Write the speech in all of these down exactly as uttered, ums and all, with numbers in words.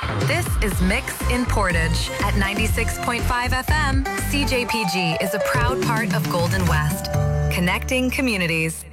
This is Mix in Portage at ninety-six point five F M. C J P G is a proud part of Golden West, connecting communities.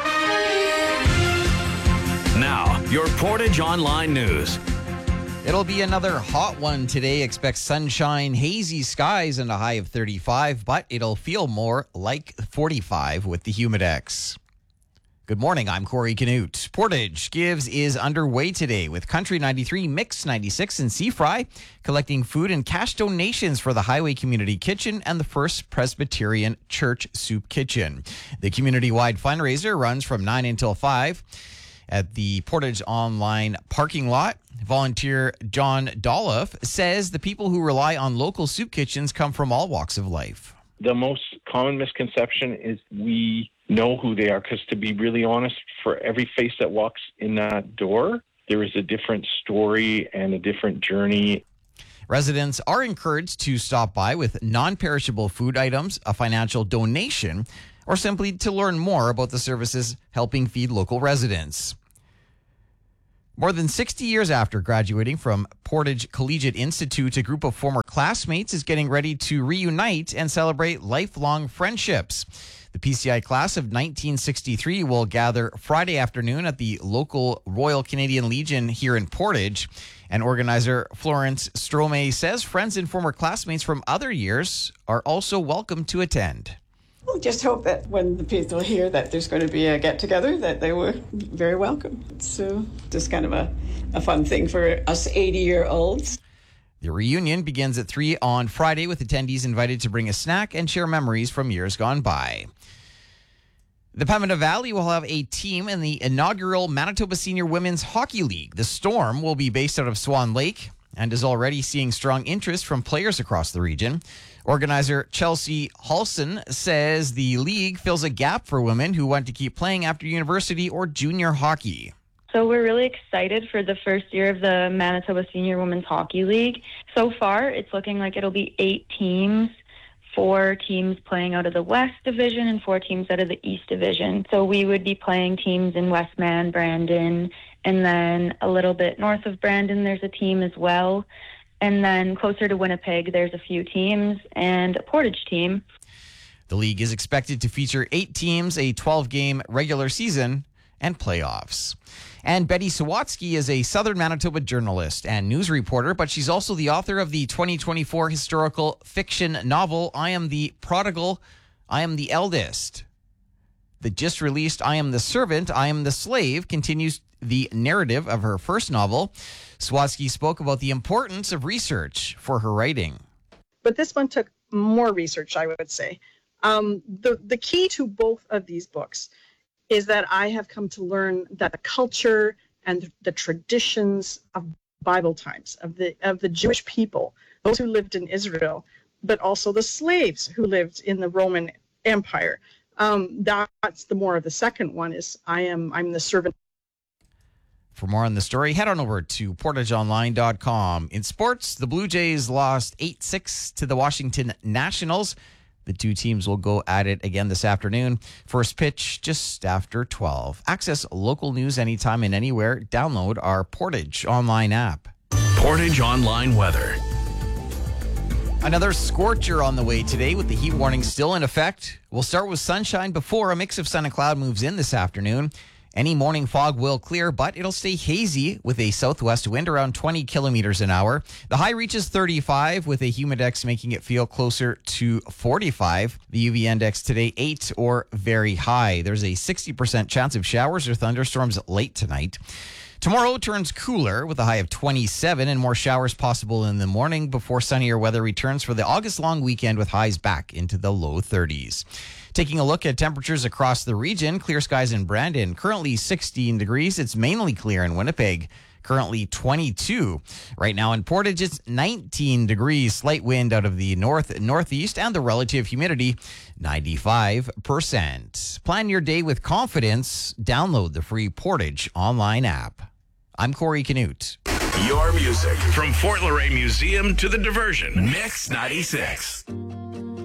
Now, your Portage Online News. It'll be another hot one today. Expect sunshine, hazy skies, and a high of thirty-five, but it'll feel more like forty-five with the Humidex. Good morning, I'm Corey Canute. Portage Gives is underway today with Country ninety-three, Mix ninety-six, and Seafry collecting food and cash donations for the Highway Community Kitchen and the First Presbyterian Church Soup Kitchen. The community-wide fundraiser runs from nine until five at the Portage Online parking lot. Volunteer John Dolph says the people who rely on local soup kitchens come from all walks of life. The most common misconception is we know who they are, because to be really honest, for every face that walks in that door, there is a different story and a different journey. Residents are encouraged to stop by with non-perishable food items, a financial donation, or simply to learn more about the services helping feed local residents. More than sixty years after graduating from Portage Collegiate Institute, a group of former classmates is getting ready to reunite and celebrate lifelong friendships. The P C I class of nineteen sixty-three will gather Friday afternoon at the local Royal Canadian Legion here in Portage. And organizer Florence Strome says friends and former classmates from other years are also welcome to attend. We'll just hope that when the people hear that there's going to be a get-together, that they were very welcome. It's uh, just kind of a, a fun thing for us eighty-year-olds. The reunion begins at three on Friday with attendees invited to bring a snack and share memories from years gone by. The Pembina Valley will have a team in the inaugural Manitoba Senior Women's Hockey League. The Storm will be based out of Swan Lake and is already seeing strong interest from players across the region. Organizer Chelsea Halson says the league fills a gap for women who want to keep playing after university or junior hockey. So we're really excited for the first year of the Manitoba Senior Women's Hockey League. So far, it's looking like it'll be eight teams, four teams playing out of the West Division and four teams out of the East Division. So we would be playing teams in Westman, Brandon, and then a little bit north of Brandon, there's a team as well. And then closer to Winnipeg, there's a few teams and a Portage team. The league is expected to feature eight teams, a twelve-game regular season, and playoffs. And Betty Sawatsky is a Southern Manitoba journalist and news reporter, but she's also the author of the twenty twenty-four historical fiction novel, I Am the Prodigal, I Am the Eldest. The just released I Am the Servant, I Am the Slave continues the narrative of her first novel. Sawatsky spoke about the importance of research for her writing. But this one took more research, I would say. Um, the, the key to both of these books is that I have come to learn that the culture and the traditions of Bible times, of the of the Jewish people, those who lived in Israel, but also the slaves who lived in the Roman Empire. Um, that's the more of the second one is I am I'm the servant. For more on the story, head on over to portage online dot com. In sports, the Blue Jays lost eight six to the Washington Nationals. The two teams will go at it again this afternoon. First pitch just after twelve. Access local news anytime and anywhere. Download our Portage Online app. Portage Online weather. Another scorcher on the way today with the heat warning still in effect. We'll start with sunshine before a mix of sun and cloud moves in this afternoon. Any morning fog will clear, but it'll stay hazy with a southwest wind around twenty kilometers an hour. The high reaches thirty-five with a humidex making it feel closer to forty-five. The U V index today, eight or very high. There's a sixty percent chance of showers or thunderstorms late tonight. Tomorrow turns cooler with a high of twenty-seven and more showers possible in the morning before sunnier weather returns for the August long weekend with highs back into the low thirties. Taking a look at temperatures across the region, clear skies in Brandon, currently sixteen degrees. It's mainly clear in Winnipeg, currently twenty-two. Right now in Portage, it's nineteen degrees, slight wind out of the north northeast, and the relative humidity, ninety-five percent. Plan your day with confidence. Download the free Portage Online app. I'm Corey Canute. Your music from Fort Laurier Museum to the diversion. Mix ninety-six.